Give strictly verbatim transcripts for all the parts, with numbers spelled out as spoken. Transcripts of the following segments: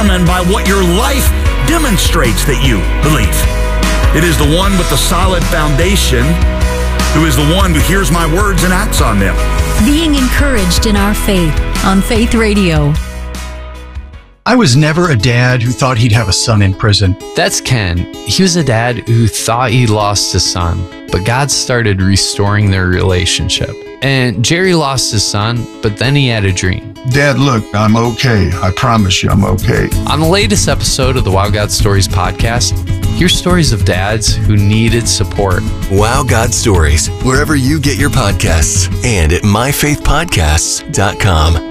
determined by what your life demonstrates that you believe. It is the one with the solid foundation who is the one who hears my words and acts on them. Being encouraged in our faith on Faith Radio. I was never a dad who thought he'd have a son in prison. That's Ken. He was a dad who thought he lost his son, but God started restoring their relationship. And Jerry lost his son, but then he had a dream. Dad, look, I'm okay. I promise you I'm okay. On the latest episode of the Wow God Stories podcast, hear stories of dads who needed support. Wow God Stories, wherever you get your podcasts, and at my faith podcasts dot com.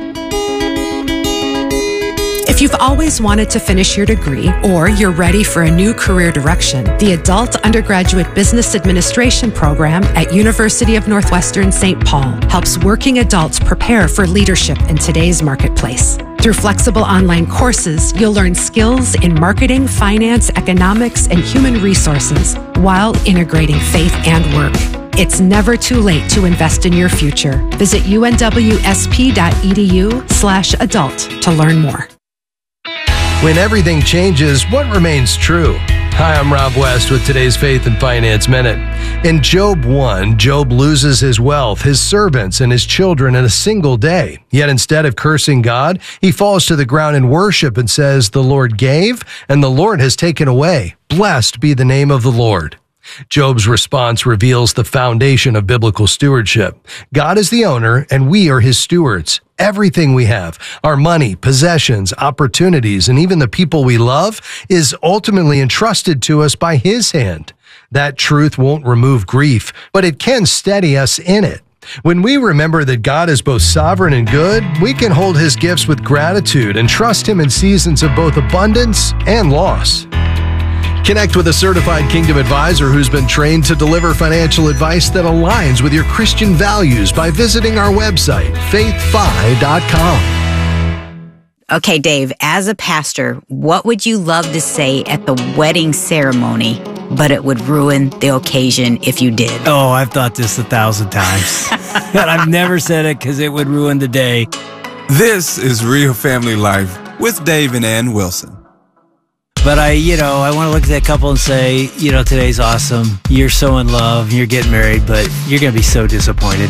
If you've always wanted to finish your degree or you're ready for a new career direction, the Adult Undergraduate Business Administration program at University of Northwestern Saint Paul helps working adults prepare for leadership in today's marketplace. Through flexible online courses, you'll learn skills in marketing, finance, economics, and human resources while integrating faith and work. It's never too late to invest in your future. Visit U N W S P dot E D U slash adult to learn more. When everything changes, what remains true? Hi, I'm Rob West with today's Faith and Finance Minute. In Job one, Job loses his wealth, his servants, and his children in a single day. Yet instead of cursing God, he falls to the ground in worship and says, "The Lord gave, and the Lord has taken away. Blessed be the name of the Lord." Job's response reveals the foundation of biblical stewardship. God is the owner, and we are his stewards. Everything we have, our money, possessions, opportunities, and even the people we love, is ultimately entrusted to us by his hand. That truth won't remove grief, but it can steady us in it. When we remember that God is both sovereign and good, we can hold his gifts with gratitude and trust him in seasons of both abundance and loss. Connect with a certified Kingdom advisor who's been trained to deliver financial advice that aligns with your Christian values by visiting our website, faith fi dot com. Okay, Dave, as a pastor, what would you love to say at the wedding ceremony, but it would ruin the occasion if you did? Oh, I've thought this a thousand times, but I've never said it because it would ruin the day. This is Real Family Life with Dave and Ann Wilson. But I, you know, I want to look at that couple and say, you know, today's awesome. You're so in love. You're getting married, but you're going to be so disappointed.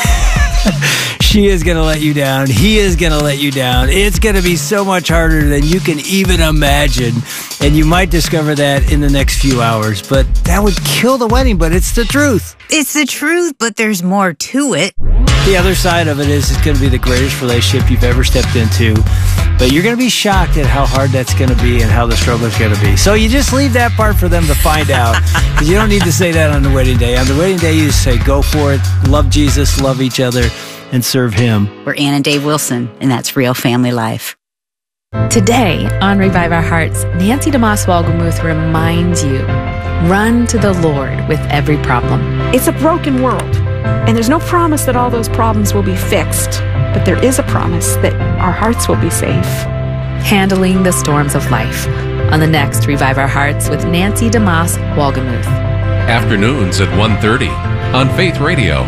She is going to let you down. He is going to let you down. It's going to be so much harder than you can even imagine. And you might discover that in the next few hours. But that would kill the wedding, but it's the truth. It's the truth, but there's more to it. The other side of it is it's going to be the greatest relationship you've ever stepped into. But you're going to be shocked at how hard that's going to be and how the struggle is going to be. So you just leave that part for them to find out. Because you don't need to say that on the wedding day. On the wedding day, you just say, go for it, love Jesus, love each other, and serve him. We're Ann and Dave Wilson, and that's Real Family Life. Today on Revive Our Hearts, Nancy DeMoss Walgemuth reminds you, run to the Lord with every problem. It's a broken world, and there's no promise that all those problems will be fixed, but there is a promise that our hearts will be safe. Handling the storms of life on the next Revive Our Hearts with Nancy DeMoss Walgemuth. Afternoons at one thirty on Faith Radio.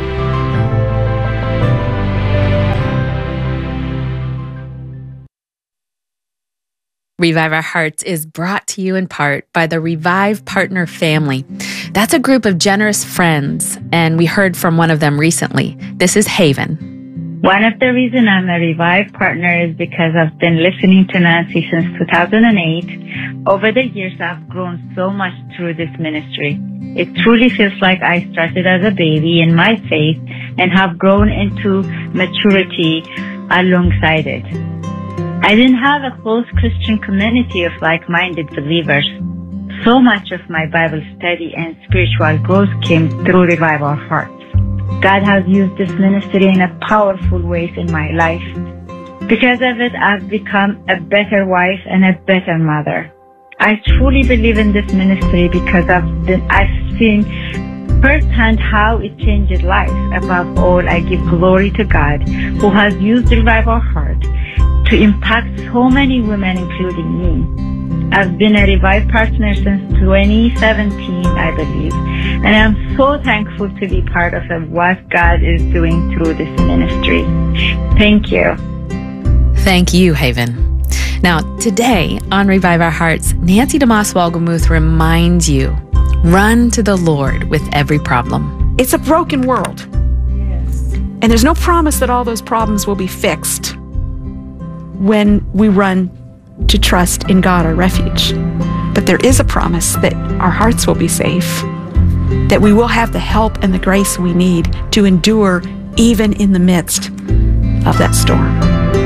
Revive Our Hearts is brought to you in part by the Revive Partner Family. That's a group of generous friends, and we heard from one of them recently. This is Haven. One of the reasons I'm a Revive partner is because I've been listening to Nancy since two thousand eight. Over the years, I've grown so much through this ministry. It truly feels like I started as a baby in my faith and have grown into maturity alongside it. I didn't have a close Christian community of like-minded believers. So much of my Bible study and spiritual growth came through Revive Our Hearts. God has used this ministry in a powerful ways in my life. Because of it, I've become a better wife and a better mother. I truly believe in this ministry because I've been, I've seen firsthand how it changed lives. Above all, I give glory to God, who has used Revive Our Heart to impact so many women, including me. I've been a Revive partner since twenty seventeen, I believe, and I'm so thankful to be part of what God is doing through this ministry. Thank you. Thank you, Haven. Now, today on Revive Our Hearts, Nancy DeMoss Wolgemuth reminds you, run to the Lord with every problem. It's a broken world. Yes. And there's no promise that all those problems will be fixed when we run to trust in God, our refuge. But there is a promise that our hearts will be safe, that we will have the help and the grace we need to endure even in the midst of that storm.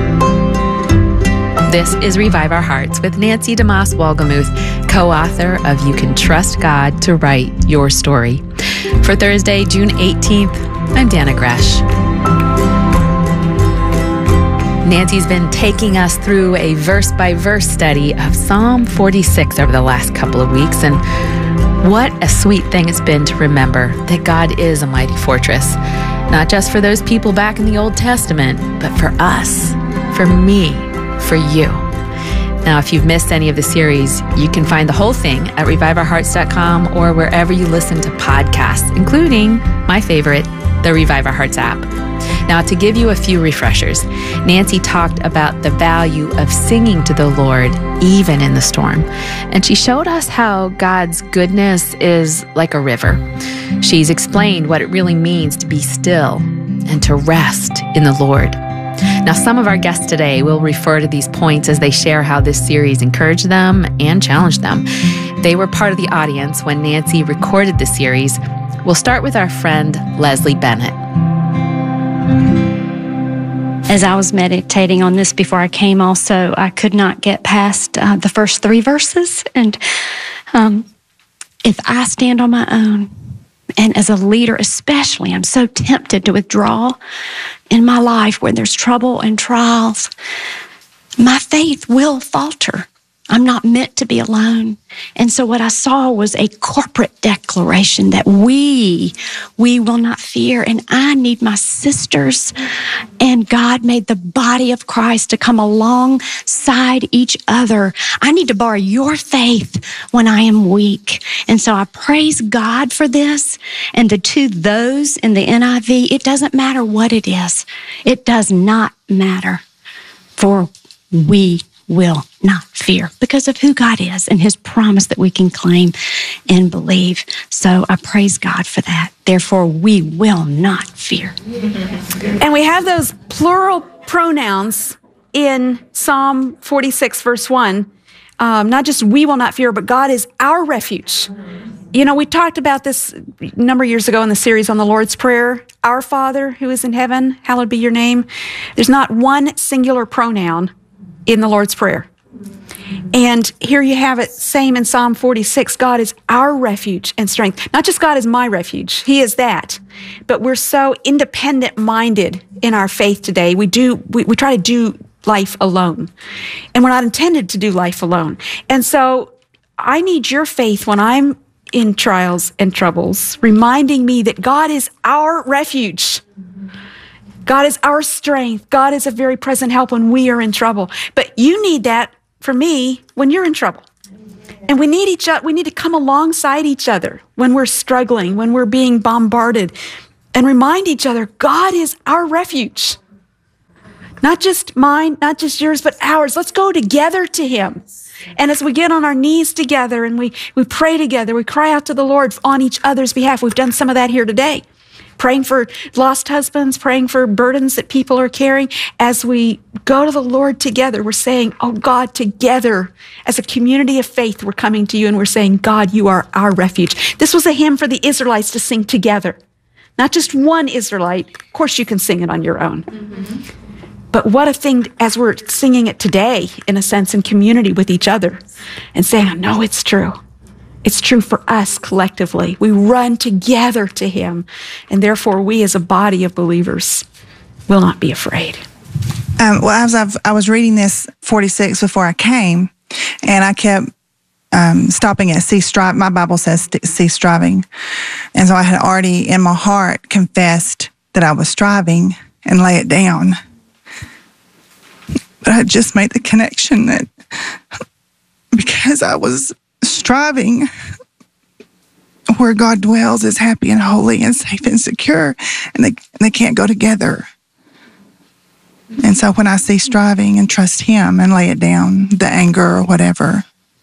This is Revive Our Hearts with Nancy DeMoss Wolgemuth, co-author of You Can Trust God to Write Your Story. For Thursday, June eighteenth, I'm Dana Gresh. Nancy's been taking us through a verse-by-verse study of Psalm forty-six over the last couple of weeks, and what a sweet thing it's been to remember that God is a mighty fortress, not just for those people back in the Old Testament, but for us, for me, for you. Now, if you've missed any of the series, you can find the whole thing at revive our hearts dot com or wherever you listen to podcasts, including my favorite, the Revive Our Hearts app. Now, to give you a few refreshers, Nancy talked about the value of singing to the Lord even in the storm. And she showed us how God's goodness is like a river. She's explained what it really means to be still and to rest in the Lord. Now, some of our guests today will refer to these points as they share how this series encouraged them and challenged them. They were part of the audience when Nancy recorded the series. We'll start with our friend, Leslie Bennett. As I was meditating on this before I came also, I could not get past uh, the first three verses. And um, if I stand on my own, and as a leader especially, I'm so tempted to withdraw in my life where there's trouble and trials, my faith will falter. I'm not meant to be alone. And so what I saw was a corporate declaration that we, we will not fear. And I need my sisters. And God made the body of Christ to come alongside each other. I need to borrow your faith when I am weak. And so I praise God for this. And the to those in the N I V, it doesn't matter what it is. It does not matter, for we will not fear because of who God is and his promise that we can claim and believe. So I praise God for that. Therefore, we will not fear. And we have those plural pronouns in Psalm forty-six, verse one. Um, not just we will not fear, but God is our refuge. You know, we talked about this a number of years ago in the series on the Lord's Prayer. Our Father who is in heaven, hallowed be your name. There's not one singular pronoun in the Lord's Prayer. And here you have it, same in Psalm forty-six, God is our refuge and strength. Not just God is my refuge, he is that. But we're so independent-minded in our faith today. We do, we, we try to do life alone. And we're not intended to do life alone. And so I need your faith when I'm in trials and troubles, reminding me that God is our refuge. God is our strength. God is a very present help when we are in trouble. But you need that for me when you're in trouble. And we need each other. We need to come alongside each other when we're struggling, when we're being bombarded, and remind each other, God is our refuge. Not just mine, not just yours, but ours. Let's go together to him. And as we get on our knees together and we, we pray together, we cry out to the Lord on each other's behalf. We've done some of that here today. Praying for lost husbands, praying for burdens that people are carrying. As we go to the Lord together, we're saying, oh God, together as a community of faith, we're coming to you and we're saying, God, you are our refuge. This was a hymn for the Israelites to sing together. Not just one Israelite. Of course, you can sing it on your own. Mm-hmm. But what a thing as we're singing it today, in a sense, in community with each other and saying, I know it's true. It's true for us collectively. We run together to him, and therefore we as a body of believers will not be afraid. Um, well, as I've, I was reading this forty-six before I came, and I kept um, stopping at cease striving. My Bible says cease striving. And so I had already in my heart confessed that I was striving and lay it down. But I just made the connection that because I was striving, where God dwells is happy and holy and safe and secure, and they they can't go together. And so when I cease striving and trust Him and lay it down, the anger or whatever,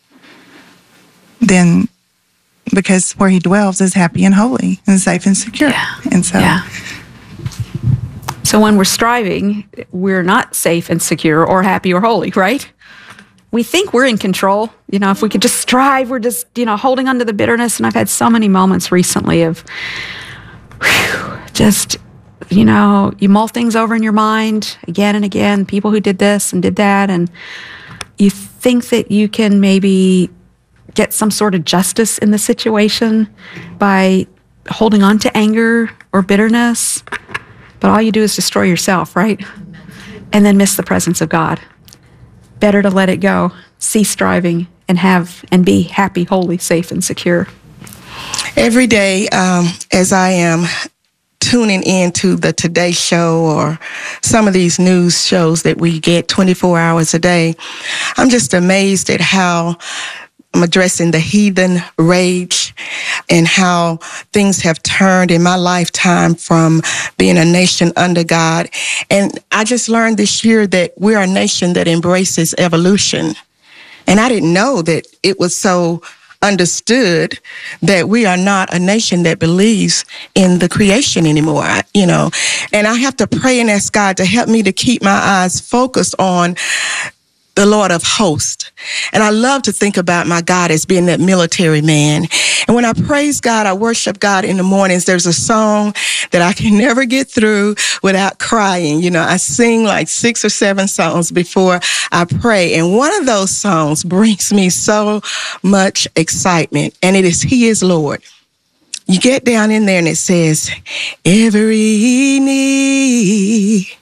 then because where He dwells is happy and holy and safe and secure. Yeah. And so, yeah. So when we're striving, we're not safe and secure or happy or holy, right? We think we're in control. You know, if we could just strive, we're just, you know, holding on to the bitterness. And I've had so many moments recently of whew, just, you know, you mull things over in your mind again and again, people who did this and did that. And you think that you can maybe get some sort of justice in the situation by holding on to anger or bitterness. But all you do is destroy yourself, right? And then miss the presence of God. Better to let it go, cease striving, and have and be happy, holy, safe, and secure. Every day, um, as I am tuning into the Today Show or some of these news shows that we get twenty-four hours a day, I'm just amazed at how I'm addressing the heathen rage and how things have turned in my lifetime from being a nation under God. And I just learned this year that we're a nation that embraces evolution. And I didn't know that it was so understood that we are not a nation that believes in the creation anymore, you know. And I have to pray and ask God to help me to keep my eyes focused on the Lord of hosts. And I love to think about my God as being that military man. And when I praise God, I worship God in the mornings, there's a song that I can never get through without crying. You know, I sing like six or seven songs before I pray. And one of those songs brings me so much excitement. And it is He is Lord. You get down in there and it says, every knee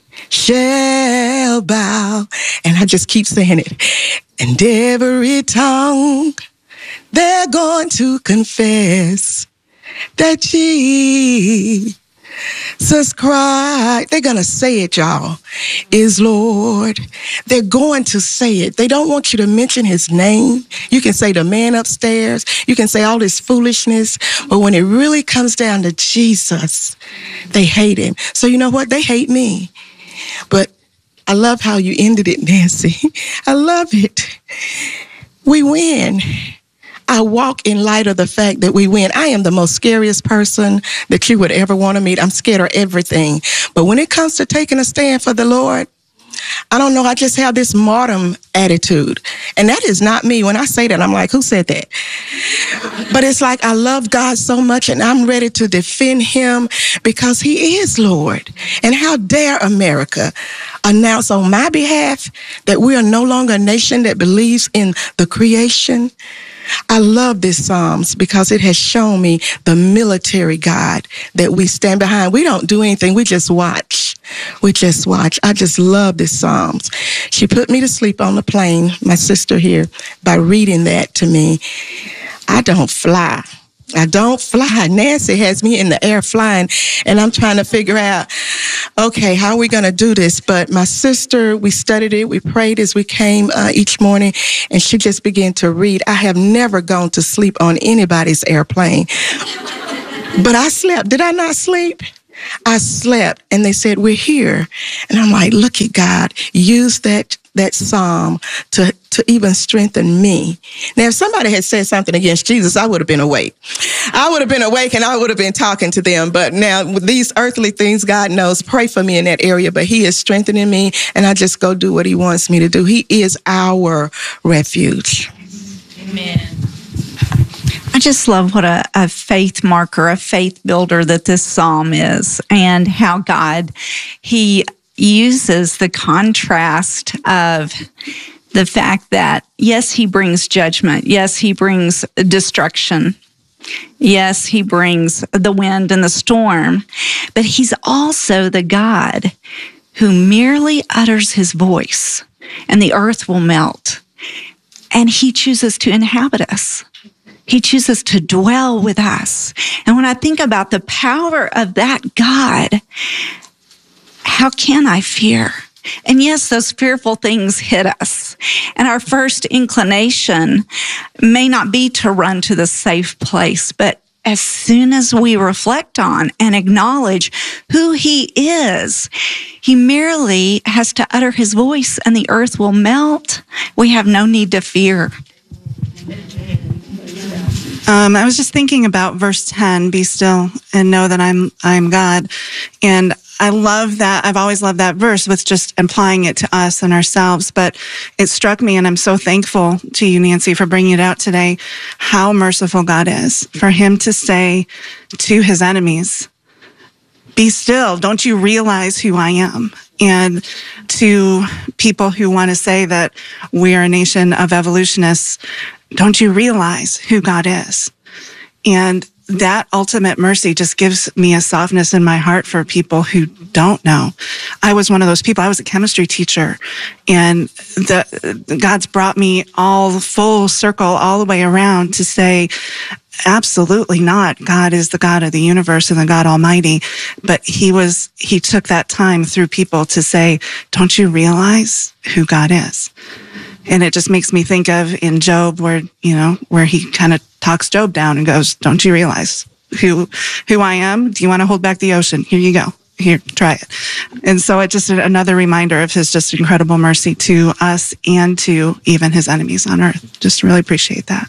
shall bow. And I just keep saying it. And every tongue, they're going to confess that Jesus Christ, they're going to say it, y'all, is Lord. They're going to say it. They don't want you to mention His name. You can say the man upstairs. You can say all this foolishness. But when it really comes down to Jesus, they hate Him. So you know what? They hate me. But I love how you ended it, Nancy. I love it. We win. I walk in light of the fact that we win. I am the most scariest person that you would ever want to meet. I'm scared of everything. But when it comes to taking a stand for the Lord, I don't know, I just have this martyrdom attitude. And that is not me. When I say that, I'm like, who said that? But it's like I love God so much and I'm ready to defend Him because He is Lord. And how dare America announce on my behalf that we are no longer a nation that believes in the creation? I love this Psalms because it has shown me the military God that we stand behind. We don't do anything. We just watch. We just watch. I just love this Psalms. She put me to sleep on the plane, my sister here, by reading that to me. I don't fly. I don't fly. Nancy has me in the air flying, and I'm trying to figure out, okay, how are we going to do this? But my sister, we studied it. We prayed as we came uh, each morning, and she just began to read. I have never gone to sleep on anybody's airplane, but I slept. Did I not sleep? I slept, and they said, we're here. And I'm like, look at God. Use that that psalm to, to even strengthen me. Now, if somebody had said something against Jesus, I would have been awake. I would have been awake and I would have been talking to them. But now with these earthly things, God knows, pray for me in that area. But He is strengthening me, and I just go do what He wants me to do. He is our refuge. Amen. I just love what a, a faith marker, a faith builder that this psalm is, and how God, He uses the contrast of the fact that, yes, He brings judgment. Yes, He brings destruction. Yes, He brings the wind and the storm. But He's also the God who merely utters His voice and the earth will melt. And He chooses to inhabit us. He chooses to dwell with us. And when I think about the power of that God, how can I fear? And yes, those fearful things hit us. And our first inclination may not be to run to the safe place, but as soon as we reflect on and acknowledge who he is, he merely has to utter his voice and the earth will melt. We have no need to fear. Um, I was just thinking about verse ten, be still and know that I'm, I'm God. And I love that. I've always loved that verse with just applying it to us and ourselves. But it struck me, and I'm so thankful to you, Nancy, for bringing it out today, how merciful God is, for him to say to his enemies, be still. Don't you realize who I am? And to people who want to say that we are a nation of evolutionists, don't you realize who God is? And that ultimate mercy just gives me a softness in my heart for people who don't know. I was one of those people. I was a chemistry teacher, and the, God's brought me all full circle all the way around to say, absolutely not. God is the God of the universe and the God Almighty. But he was, he took that time through people to say, don't you realize who God is? And it just makes me think of in Job where, you know, where he kind of talks Job down and goes, don't you realize who, who I am? Do you want to hold back the ocean? Here you go. Here, try it. And so it's just another reminder of his just incredible mercy to us and to even his enemies on earth. Just really appreciate that.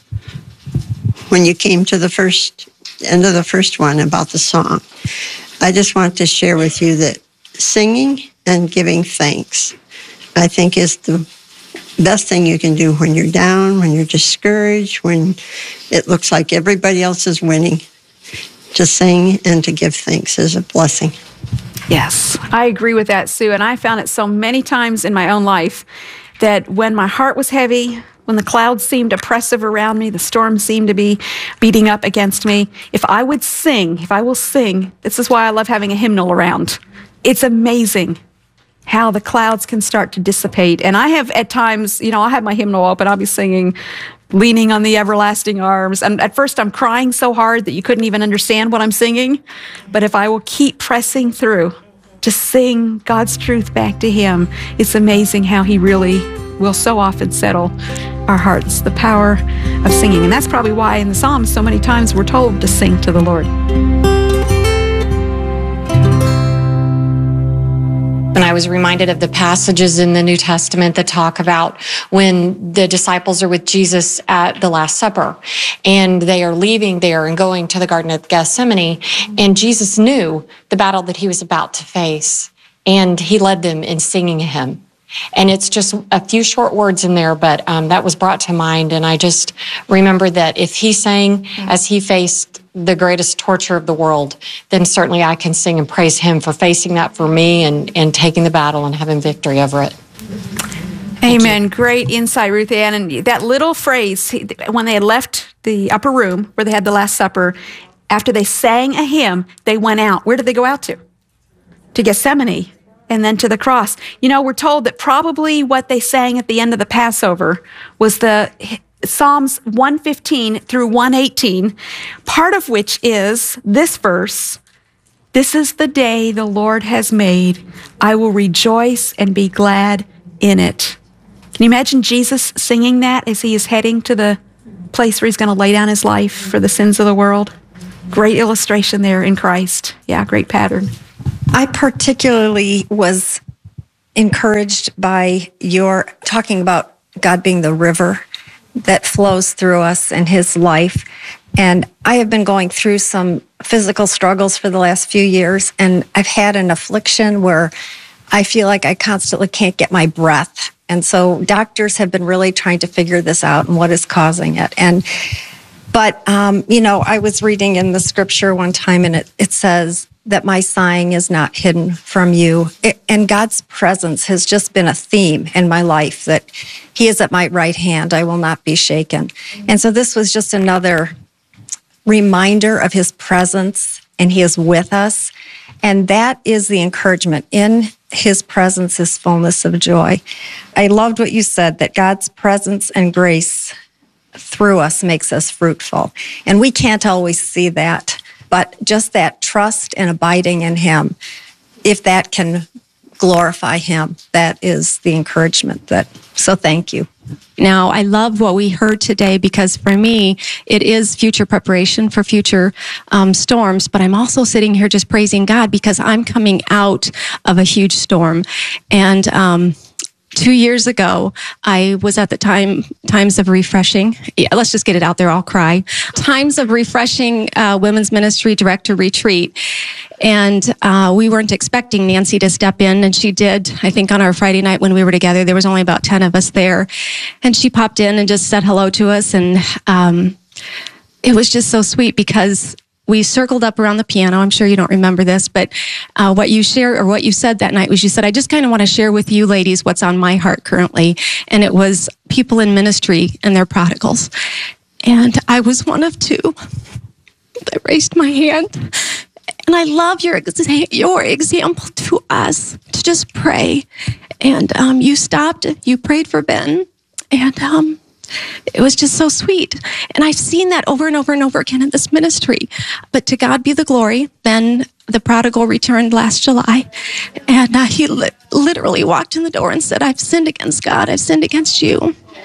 When you came to the first end of the first one about the song, I just want to share with you that singing and giving thanks, I think, is the best thing you can do when you're down, when you're discouraged, when it looks like everybody else is winning. To sing and to give thanks is a blessing. Yes, I agree with that, Sue. And I found it so many times in my own life that when my heart was heavy, when the clouds seemed oppressive around me, the storm seemed to be beating up against me, if I would sing, if I will sing, this is why I love having a hymnal around. It's amazing how the clouds can start to dissipate. And I have at times, you know, I'll have my hymnal open, I'll be singing, leaning on the everlasting arms. And at first I'm crying so hard that you couldn't even understand what I'm singing. But if I will keep pressing through to sing God's truth back to him, it's amazing how he really will so often settle our hearts, the power of singing. And that's probably why in the Psalms so many times we're told to sing to the Lord. And I was reminded of the passages in the New Testament that talk about when the disciples are with Jesus at the Last Supper and they are leaving there and going to the Garden of Gethsemane. And Jesus knew the battle that he was about to face, and he led them in singing a hymn. And it's just a few short words in there, but um, that was brought to mind. And I just remember that if he sang as he faced the greatest torture of the world, then certainly I can sing and praise him for facing that for me and, and taking the battle and having victory over it. Amen. Great insight, Ruth Ann. And that little phrase, when they had left the upper room where they had the Last Supper, after they sang a hymn, they went out. Where did they go out to? To Gethsemane. And then to the cross. You know, we're told that probably what they sang at the end of the Passover was the Psalms one fifteen through one eighteen, part of which is this verse, "This is the day the Lord has made. I will rejoice and be glad in it." Can you imagine Jesus singing that as he is heading to the place where he's going to lay down his life for the sins of the world? Great illustration there in Christ. Yeah, great pattern. I particularly was encouraged by your talking about God being the river that flows through us and his life. And I have been going through some physical struggles for the last few years, and I've had an affliction where I feel like I constantly can't get my breath. And so doctors have been really trying to figure this out and what is causing it. And but, um, you know, I was reading in the scripture one time, and it, it says that my sighing is not hidden from you. It, and God's presence has just been a theme in my life, that he is at my right hand. I will not be shaken. And so this was just another reminder of his presence, and he is with us. And that is the encouragement. In his presence is fullness of joy. I loved what you said, that God's presence and grace through us makes us fruitful. And we can't always see that, but just that trust and abiding in him, if that can glorify him. That is the encouragement that, so thank you. Now, I love what we heard today because for me, it is future preparation for future um, storms, but I'm also sitting here just praising God because I'm coming out of a huge storm. And, um, Two years ago, I was at the time Times of Refreshing. Yeah, let's just get it out there. I'll cry. Times of Refreshing uh, Women's Ministry Director Retreat. And uh, we weren't expecting Nancy to step in, and she did. I think on our Friday night when we were together, there was only about ten of us there. And she popped in and just said hello to us. And um, it was just so sweet because we circled up around the piano. I'm sure you don't remember this, but uh, what you shared or what you said that night was you said, I just kind of want to share with you ladies what's on my heart currently. And it was people in ministry and their prodigals. And I was one of two. I raised my hand. And I love your, exa- your example to us to just pray. And um, you stopped, you prayed for Ben. And um, it was just so sweet. And I've seen that over and over and over again in this ministry. But to God be the glory. Then the prodigal returned last July. And uh, he li- literally walked in the door and said, I've sinned against God. I've sinned against you.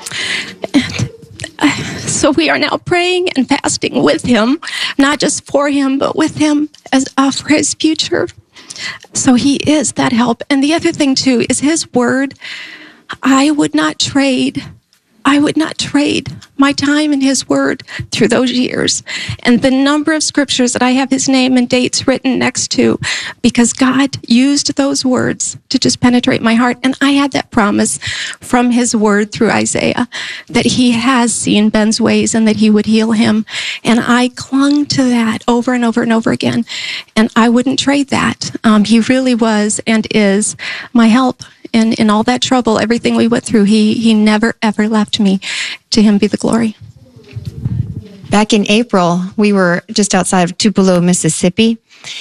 And uh, so we are now praying and fasting with him, not just for him, but with him as uh, for his future. So he is that help. And the other thing, too, is his word. I would not trade I would not trade my time in his word through those years and the number of scriptures that I have his name and dates written next to, because God used those words to just penetrate my heart. And I had that promise from his word through Isaiah that he has seen Ben's ways and that he would heal him. And I clung to that over and over and over again. And I wouldn't trade that. Um, he really was and is my help. And in all that trouble, everything we went through, he he never, ever left me. To him be the glory. Back in April, we were just outside of Tupelo, Mississippi.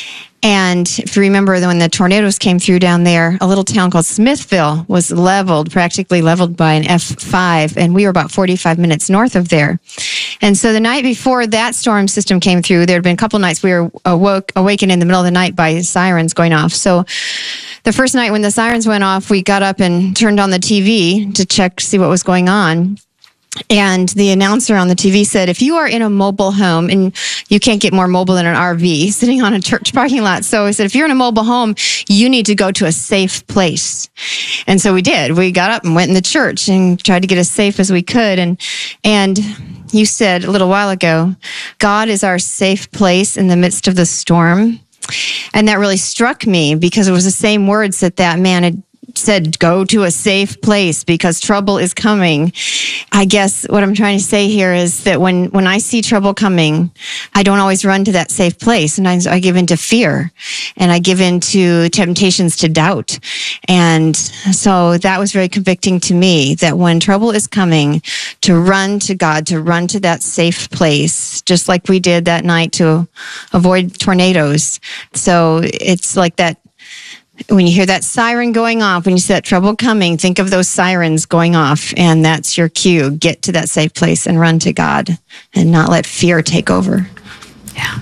And if you remember when the tornadoes came through down there, a little town called Smithville was leveled, practically leveled by an F five. And we were about forty-five minutes north of there. And so the night before that storm system came through, there had been a couple nights we were awoke, awakened in the middle of the night by sirens going off. So the first night when the sirens went off, we got up and turned on the T V to check, see what was going on. And the announcer on the T V said, if you are in a mobile home, and you can't get more mobile than an R V, sitting on a church parking lot. So he said, if you're in a mobile home, you need to go to a safe place. And so we did. We got up and went in the church and tried to get as safe as we could. And, and you said a little while ago, God is our safe place in the midst of the storm. And that really struck me because it was the same words that that man had said, go to a safe place because trouble is coming. I guess what I'm trying to say here is that when, when I see trouble coming, I don't always run to that safe place. Sometimes I give into fear and I give into temptations to doubt. And so that was very convicting to me that when trouble is coming, to run to God, to run to that safe place, just like we did that night to avoid tornadoes. So it's like that. When you hear that siren going off, when you see that trouble coming, think of those sirens going off, and that's your cue. Get to that safe place and run to God and not let fear take over. Yeah.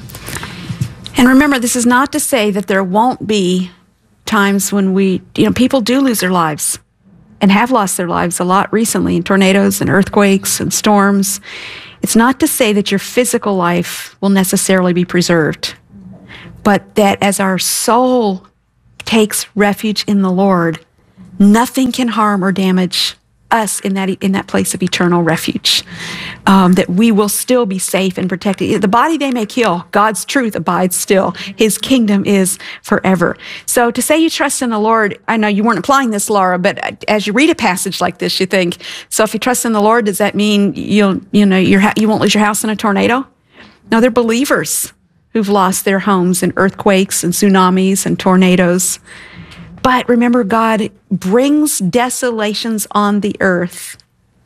And remember, this is not to say that there won't be times when we, you know, people do lose their lives and have lost their lives a lot recently in tornadoes and earthquakes and storms. It's not to say that your physical life will necessarily be preserved, but that as our soul takes refuge in the Lord, nothing can harm or damage us in that in that place of eternal refuge. Um, that we will still be safe and protected. The body they may kill, God's truth abides still. His kingdom is forever. So to say you trust in the Lord, I know you weren't applying this, Laura, but as you read a passage like this, you think, so if you trust in the Lord, does that mean you'll you know you're, you won't lose your house in a tornado? No, they're believers who've lost their homes in earthquakes and tsunamis and tornadoes. But remember, God brings desolations on the earth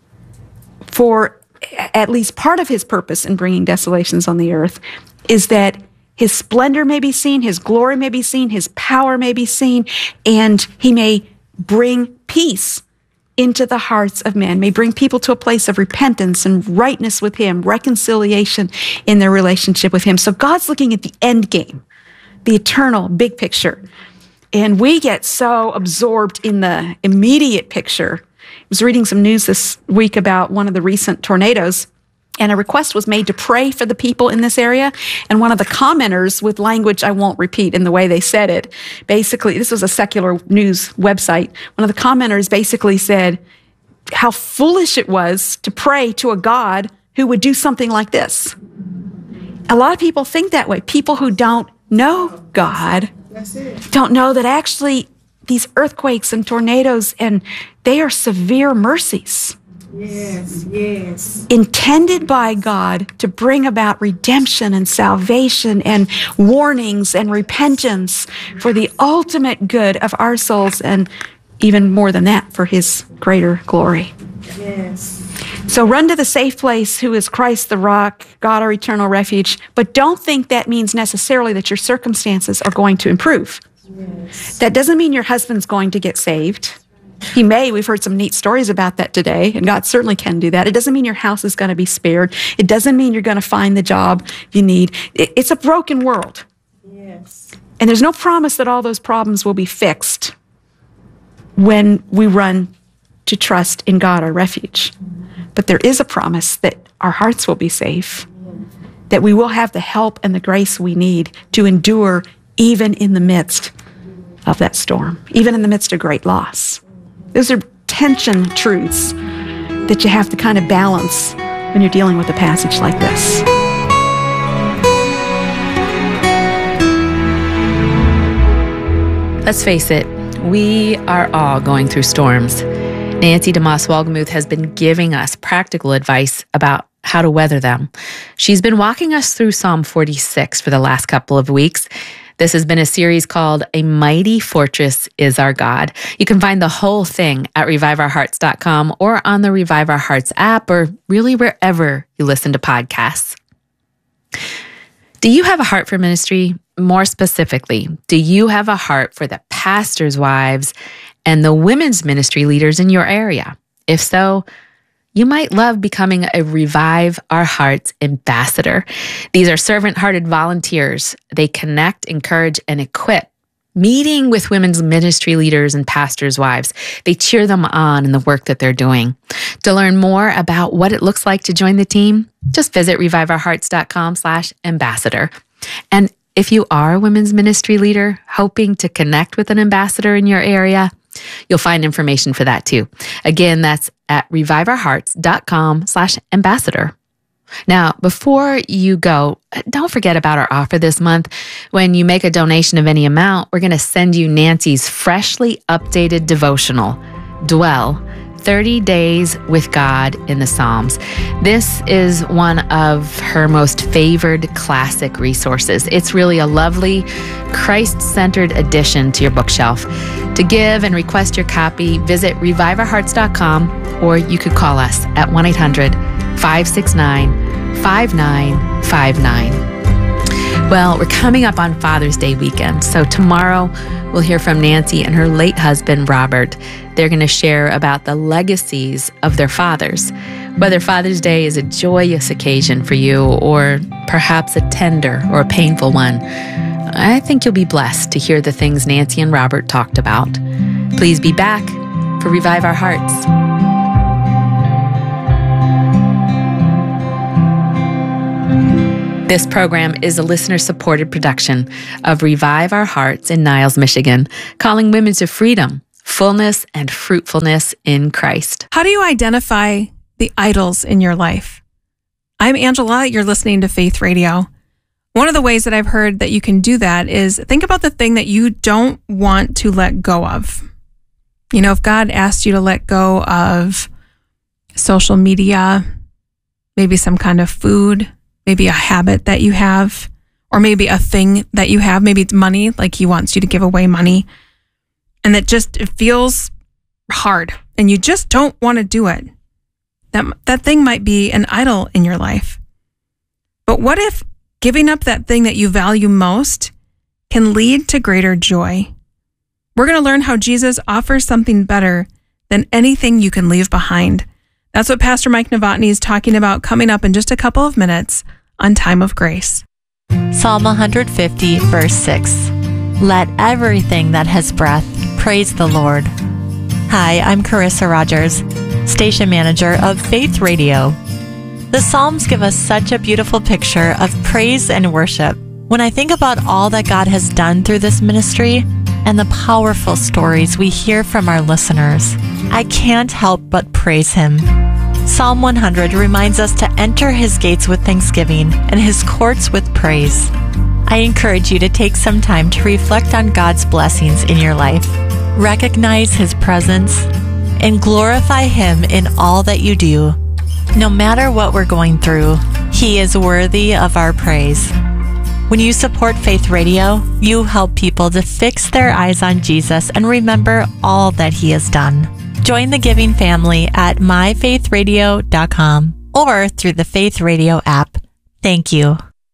for at least part of his purpose in bringing desolations on the earth is that his splendor may be seen, his glory may be seen, his power may be seen, and he may bring peace into the hearts of men, may bring people to a place of repentance and rightness with him, reconciliation in their relationship with him. So God's looking at the end game, the eternal big picture. And we get so absorbed in the immediate picture. I was reading some news this week about one of the recent tornadoes, and a request was made to pray for the people in this area. And one of the commenters, with language I won't repeat in the way they said it, basically, this was a secular news website. One of the commenters basically said how foolish it was to pray to a God who would do something like this. A lot of people think that way. People who don't know God don't know that actually these earthquakes and tornadoes, and they are severe mercies. Yes, yes. Intended by God to bring about redemption and salvation and warnings and repentance for the ultimate good of our souls, and even more than that, for His greater glory. Yes. So run to the safe place, who is Christ the rock, God our eternal refuge. But don't think that means necessarily that your circumstances are going to improve. Yes. That doesn't mean your husband's going to get saved. He may. We've heard some neat stories about that today, and God certainly can do that. It doesn't mean your house is going to be spared. It doesn't mean you're going to find the job you need. It's a broken world. Yes. And there's no promise that all those problems will be fixed when we run to trust in God, our refuge. But there is a promise that our hearts will be safe, that we will have the help and the grace we need to endure even in the midst of that storm, even in the midst of great loss. Those are tension truths that you have to kind of balance when you're dealing with a passage like this. Let's face it, we are all going through storms. Nancy DeMoss Wolgemuth has been giving us practical advice about how to weather them. She's been walking us through Psalm forty-six for the last couple of weeks. This has been a series called A Mighty Fortress is Our God. You can find the whole thing at revive our hearts dot com or on the Revive Our Hearts app, or really wherever you listen to podcasts. Do you have a heart for ministry? More specifically, do you have a heart for the pastors' wives and the women's ministry leaders in your area? If so, you might love becoming a Revive Our Hearts ambassador. These are servant-hearted volunteers. They connect, encourage, and equip, meeting with women's ministry leaders and pastors' wives. They cheer them on in the work that they're doing. To learn more about what it looks like to join the team, just visit revive our hearts dot com slash ambassador. And if you are a women's ministry leader hoping to connect with an ambassador in your area, you'll find information for that too. Again, that's at revive our hearts dot com slash ambassador. Now, before you go, don't forget about our offer this month. When you make a donation of any amount, we're going to send you Nancy's freshly updated devotional, Dwell, thirty days with God in the Psalms. This is one of her most favored classic resources. It's really a lovely, Christ-centered addition to your bookshelf. To give and request your copy, visit revive our hearts dot com, or you could call us at one eight hundred five six nine five nine five nine. Well, we're coming up on Father's Day weekend, so tomorrow we'll hear from Nancy and her late husband, Robert. They're going to share about the legacies of their fathers, whether Father's Day is a joyous occasion for you or perhaps a tender or a painful one. I think you'll be blessed to hear the things Nancy and Robert talked about. Please be back for Revive Our Hearts. This program is a listener-supported production of Revive Our Hearts in Niles, Michigan, calling women to freedom, fullness, and fruitfulness in Christ. How do you identify the idols in your life? I'm Angela. You're listening to Faith Radio. One of the ways that I've heard that you can do that is think about the thing that you don't want to let go of. You know, if God asked you to let go of social media, maybe some kind of food, maybe a habit that you have, or maybe a thing that you have, maybe it's money, like He wants you to give away money, and that just, it feels hard and you just don't want to do it. That, that thing might be an idol in your life. But what if giving up that thing that you value most can lead to greater joy? We're going to learn how Jesus offers something better than anything you can leave behind. That's what Pastor Mike Novotny is talking about coming up in just a couple of minutes on Time of Grace. Psalm one fifty, verse six. Let everything that has breath praise the Lord. Hi, I'm Carissa Rogers, station manager of Faith Radio. The Psalms give us such a beautiful picture of praise and worship. When I think about all that God has done through this ministry and the powerful stories we hear from our listeners, I can't help but praise Him. Psalm one hundred reminds us to enter His gates with thanksgiving and His courts with praise. I encourage you to take some time to reflect on God's blessings in your life, recognize His presence, and glorify Him in all that you do. No matter what we're going through, He is worthy of our praise. When you support Faith Radio, you help people to fix their eyes on Jesus and remember all that He has done. Join the giving family at my faith radio dot com or through the Faith Radio app. Thank you.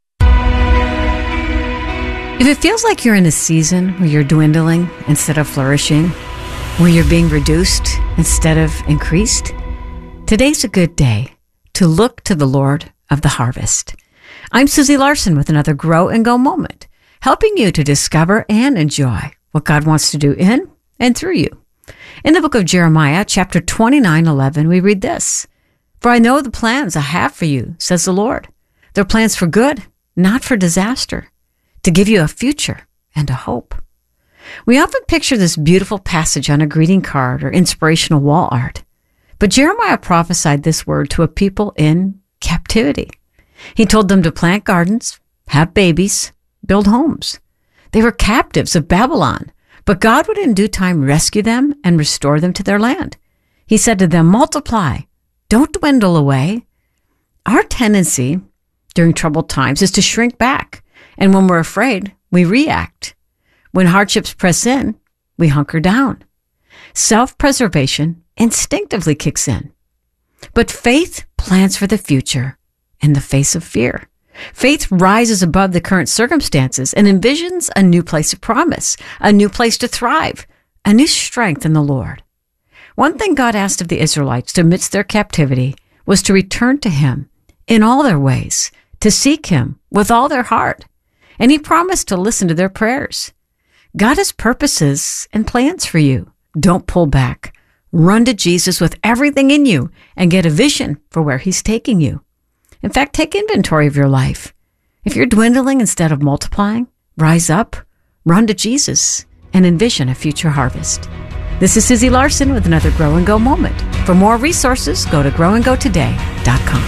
If it feels like you're in a season where you're dwindling instead of flourishing, where you're being reduced instead of increased, today's a good day to look to the Lord of the harvest. I'm Susie Larson with another Grow and Go moment, helping you to discover and enjoy what God wants to do in and through you. In the book of Jeremiah, chapter twenty-nine eleven, we read this: "For I know the plans I have for you, says the Lord. They're plans for good, not for disaster, to give you a future and a hope." We often picture this beautiful passage on a greeting card or inspirational wall art. But Jeremiah prophesied this word to a people in captivity. He told them to plant gardens, have babies, build homes. They were captives of Babylon, but God would in due time rescue them and restore them to their land. He said to them, "Multiply, don't dwindle away." Our tendency during troubled times is to shrink back, and when we're afraid, we react. When hardships press in, we hunker down. Self-preservation instinctively kicks in. But faith plans for the future in the face of fear. Faith rises above the current circumstances and envisions a new place of promise, a new place to thrive, a new strength in the Lord. One thing God asked of the Israelites amidst their captivity was to return to Him in all their ways, to seek Him with all their heart. And He promised to listen to their prayers. God has purposes and plans for you. Don't pull back. Run to Jesus with everything in you and get a vision for where He's taking you. In fact, take inventory of your life. If you're dwindling instead of multiplying, rise up, run to Jesus, and envision a future harvest. This is Susie Larson with another Grow and Go moment. For more resources, go to grow and go today dot com.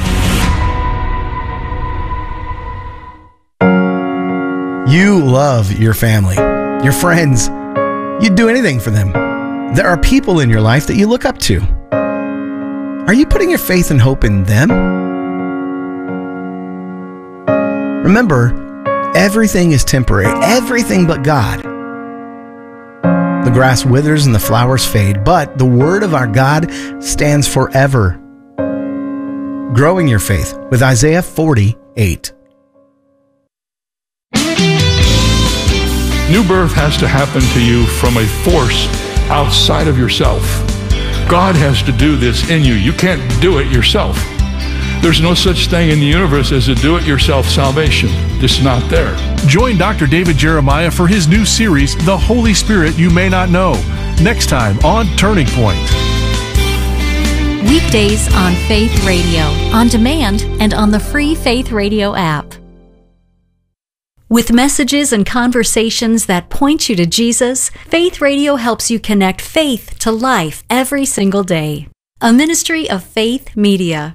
You love your family, your friends. You'd do anything for them. There are people in your life that you look up to. Are you putting your faith and hope in them? Remember, everything is temporary, everything but God. The grass withers and the flowers fade, but the word of our God stands forever. Growing your faith with Isaiah forty-eight. New birth has to happen to you from a force outside of yourself. God has to do this in you. You can't do it yourself. There's no such thing in the universe as a do-it-yourself salvation. It's not there. Join Doctor David Jeremiah for his new series, The Holy Spirit You May Not Know, next time on Turning Point. Weekdays on Faith Radio, on demand and on the free Faith Radio app. With messages and conversations that point you to Jesus, Faith Radio helps you connect faith to life every single day. A ministry of Faith Media.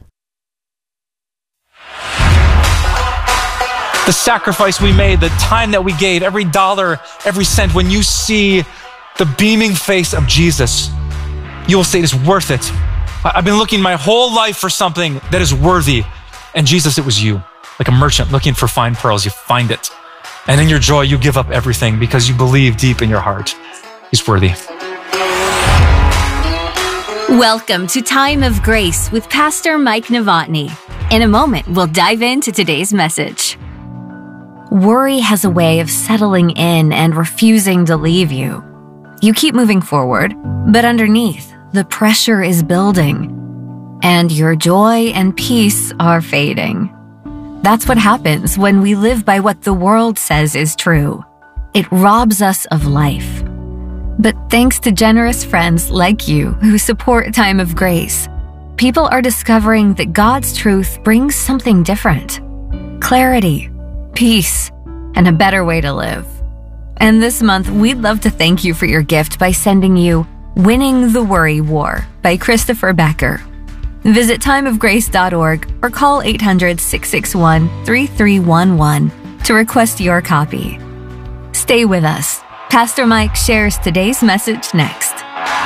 The sacrifice we made, the time that we gave, every dollar, every cent, when you see the beaming face of Jesus, you will say it is worth it. I've been looking my whole life for something that is worthy. And Jesus, it was you. Like a merchant looking for fine pearls, you find it. And in your joy, you give up everything because you believe deep in your heart He's worthy. Welcome to Time of Grace with Pastor Mike Novotny. In a moment, we'll dive into today's message. Worry has a way of settling in and refusing to leave you. You keep moving forward, but underneath, the pressure is building, and your joy and peace are fading. That's what happens when we live by what the world says is true. it robs us of life. But thanks to generous friends like you who support Time of Grace, people are discovering that God's truth brings something different: clarity, peace, and a better way to live. And this month, we'd love to thank you for your gift by sending you Winning the Worry War by Christopher Becker. Visit time of grace dot org or call eight hundred, six six one, three three one one to request your copy. Stay with us. Pastor Mike shares today's message next.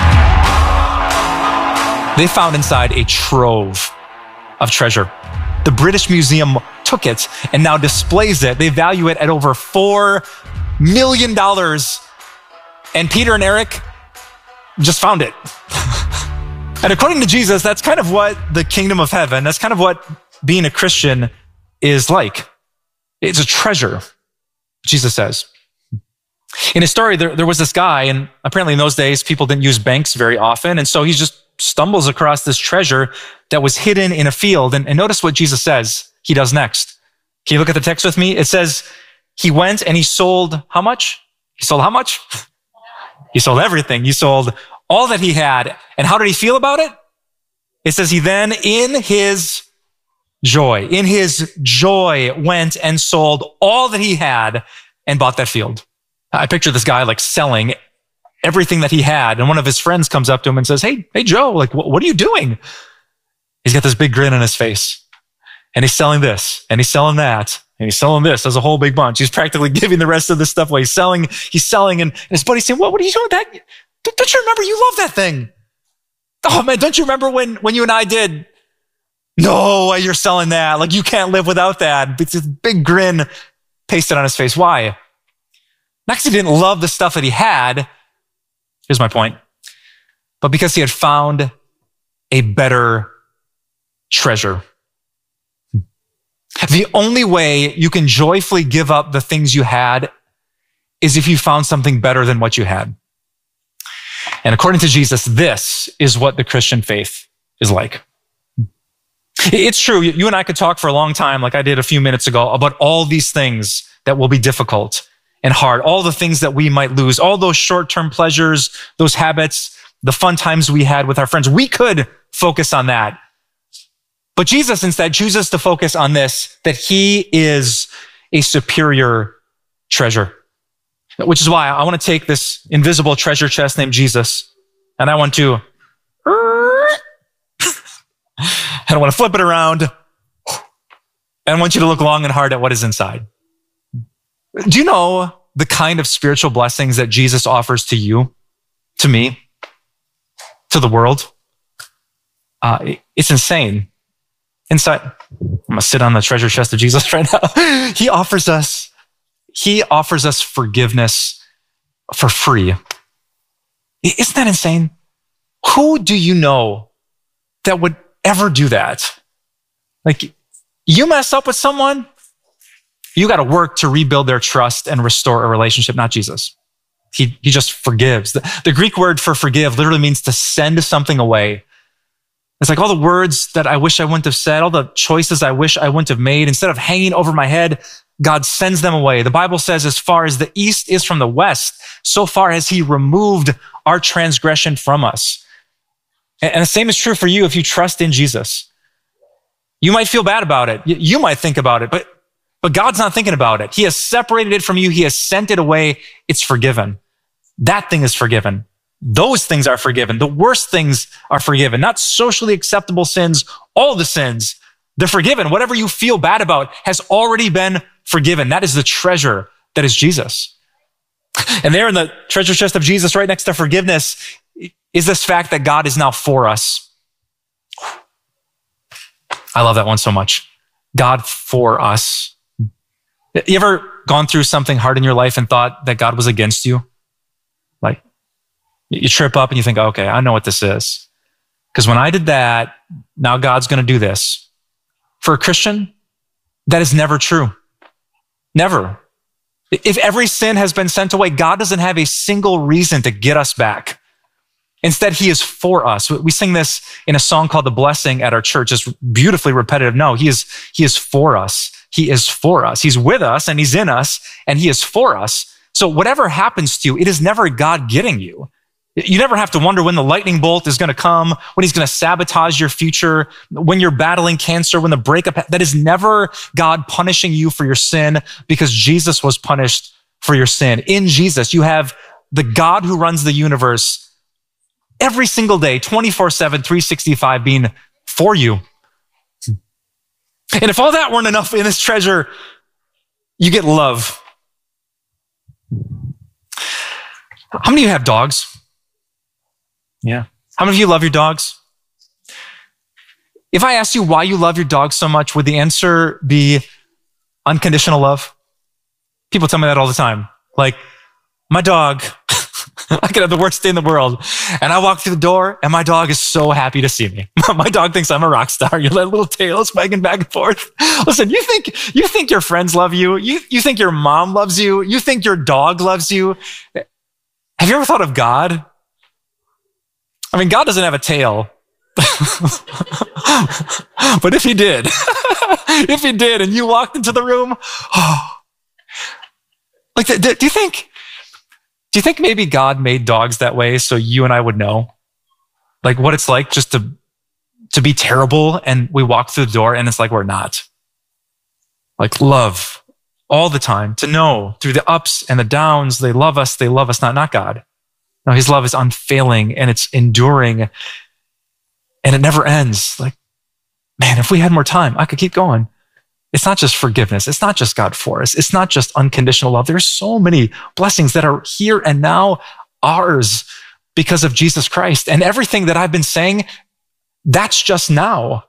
They found inside a trove of treasure. The British Museum took it and now displays it. They value it at over four million dollars. And Peter and Eric just found it. And according to Jesus, that's kind of what the kingdom of heaven, that's kind of what being a Christian is like. It's a treasure, Jesus says. In his story, there, there was this guy, and apparently in those days, people didn't use banks very often. And so he just stumbles across this treasure that was hidden in a field. And, and notice what Jesus says he does next. Can you look at the text with me? It says, he went and he sold how much? He sold how much? He sold everything. He sold all that he had. And how did he feel about it? It says he then, in his joy, in his joy, went and sold all that he had and bought that field. I picture this guy like selling everything that he had. And one of his friends comes up to him and says, Hey, hey, Joe, like, what are you doing? He's got this big grin on his face and he's selling this and he's selling that and he's selling this as a whole big bunch. He's practically giving the rest of this stuff away. He's selling, he's selling. And his buddy's saying, what, what are you doing with that? Don't you remember? You love that thing. Oh man, don't you remember when, when you and I did? No way, you're selling that. Like, you can't live without that. It's this big grin pasted on his face. Why? Not because he didn't love the stuff that he had. Here's my point. But because he had found a better treasure. The only way you can joyfully give up the things you had is if you found something better than what you had. And according to Jesus, this is what the Christian faith is like. It's true. You and I could talk for a long time, like I did a few minutes ago, about all these things that will be difficult and hard, all the things that we might lose, all those short-term pleasures, those habits, the fun times we had with our friends. We could focus on that. But Jesus instead chooses to focus on this, that he is a superior treasure. Which is why I want to take this invisible treasure chest named Jesus, and I want to, and I want to flip it around, and I want you to look long and hard at what is inside. Do you know the kind of spiritual blessings that Jesus offers to you, to me, to the world? Uh, it's insane. Inside, I'm going to sit on the treasure chest of Jesus right now. He offers us, he offers us forgiveness for free. Isn't that insane? Who do you know that would ever do that? Like, you mess up with someone, you got to work to rebuild their trust and restore a relationship, not Jesus. He, he just forgives. The, the Greek word for forgive literally means to send something away. It's like all the words that I wish I wouldn't have said, all the choices I wish I wouldn't have made, instead of hanging over my head, God sends them away. The Bible says, as far as the east is from the west, so far has he removed our transgression from us. And the same is true for you if you trust in Jesus. You might feel bad about it. You might think about it, but, but God's not thinking about it. He has separated it from you. He has sent it away. It's forgiven. That thing is forgiven. Those things are forgiven. The worst things are forgiven. Not socially acceptable sins, all the sins. They're forgiven. Whatever you feel bad about has already been forgiven. That is the treasure that is Jesus. And there in the treasure chest of Jesus, right next to forgiveness, is this fact that God is now for us. I love that one so much. God for us. You ever gone through something hard in your life and thought that God was against you? Like, you trip up and you think, okay, I know what this is. Because when I did that, now God's going to do this. For a Christian, that is never true. Never. If every sin has been sent away, God doesn't have a single reason to get us back. Instead, he is for us. We sing this in a song called The Blessing at our church. It's beautifully repetitive. No, he is, he is for us. He is for us. He's with us and he's in us and he is for us. So whatever happens to you, it is never God getting you. You never have to wonder when the lightning bolt is going to come, when he's going to sabotage your future, when you're battling cancer, when the breakup. That is never God punishing you for your sin, because Jesus was punished for your sin. In Jesus, you have the God who runs the universe every single day, twenty-four seven, three sixty-five, being for you. And if all that weren't enough in this treasure, you get love. How many of you have dogs? Yeah. How many of you love your dogs? If I asked you why you love your dog so much, would the answer be unconditional love? People tell me that all the time. Like, my dog, I could have the worst day in the world, and I walk through the door, and my dog is so happy to see me. My dog thinks I'm a rock star. You let little tails wagging back and forth. Listen, you think you think your friends love you? You you think your mom loves you? You think your dog loves you? Have you ever thought of God? I mean, God doesn't have a tail. But if he did, if he did, and you walked into the room, oh, like, do, do you think, do you think maybe God made dogs that way so you and I would know, like, what it's like just to, to be terrible, and we walk through the door and it's like we're not. Like, love all the time, to know through the ups and the downs, they love us, they love us not, not God. No, his love is unfailing, and it's enduring, and it never ends. Like, man, if we had more time, I could keep going. It's not just forgiveness. It's not just God for us. It's not just unconditional love. There's so many blessings that are here and now ours because of Jesus Christ. And everything that I've been saying, that's just now.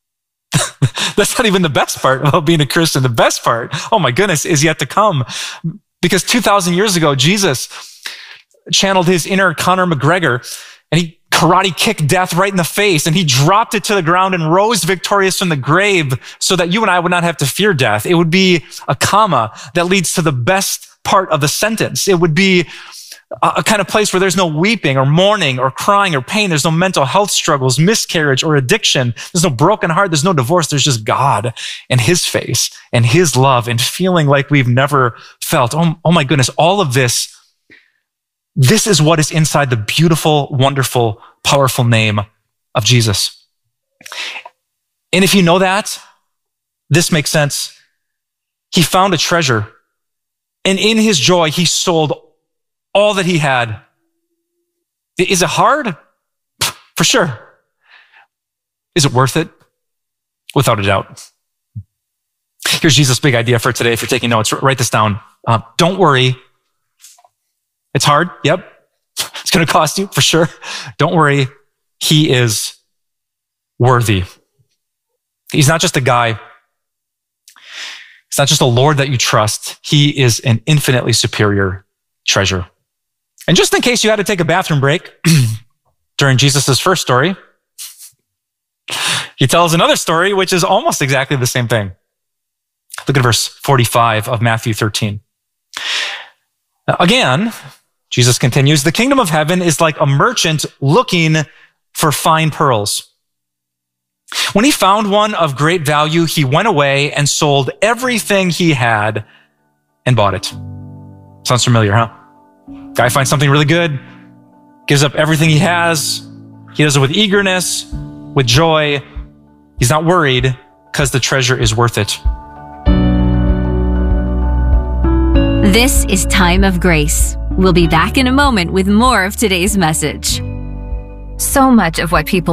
That's not even the best part about being a Christian. The best part, oh my goodness, is yet to come. Because two thousand years ago, Jesus channeled his inner Conor McGregor, and he karate kicked death right in the face, and he dropped it to the ground and rose victorious from the grave so that you and I would not have to fear death. It would be a comma that leads to the best part of the sentence. It would be a, a kind of place where there's no weeping or mourning or crying or pain. There's no mental health struggles, miscarriage or addiction. There's no broken heart. There's no divorce. There's just God and his face and his love and feeling like we've never felt. Oh, oh my goodness, all of this. This is what is inside the beautiful, wonderful, powerful name of Jesus. And if you know that, this makes sense. He found a treasure, and in his joy, he sold all that he had. Is it hard? For sure. Is it worth it? Without a doubt. Here's Jesus' big idea for today. If you're taking notes, write this down. Uh, don't worry. It's hard. Yep. It's going to cost you for sure. Don't worry. He is worthy. He's not just a guy. It's not just a Lord that you trust. He is an infinitely superior treasure. And just in case you had to take a bathroom break during Jesus' first story, he tells another story, which is almost exactly the same thing. Look at verse forty-five of Matthew thirteen. Again, Jesus continues, the kingdom of heaven is like a merchant looking for fine pearls. When he found one of great value, he went away and sold everything he had and bought it. Sounds familiar, huh? Guy finds something really good, gives up everything he has. He does it with eagerness, with joy. He's not worried because the treasure is worth it. This is Time of Grace. We'll be back in a moment with more of today's message. So much of what people